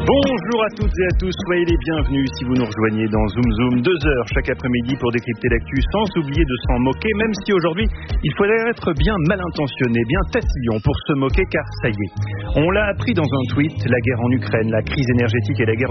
Bonjour à toutes et à tous, soyez les bienvenus si vous nous rejoignez dans Zoom Zoom, 2 heures chaque après-midi pour décrypter l'actu sans oublier de s'en moquer, même si aujourd'hui il faudrait être bien mal intentionné, bien tatillon pour se moquer car ça y est. On l'a appris dans un tweet, la guerre en Ukraine, la crise énergétique et la guerre